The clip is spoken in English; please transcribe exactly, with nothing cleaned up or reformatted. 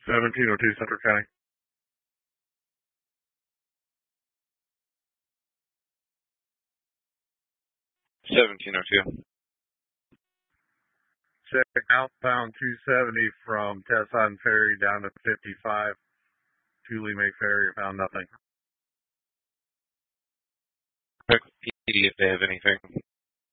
seventeen oh two Central County. seventeen oh two. Check outbound two seventy from Tesson Ferry down to fifty-five. Tule May Ferry, found nothing. Check P D if they have anything.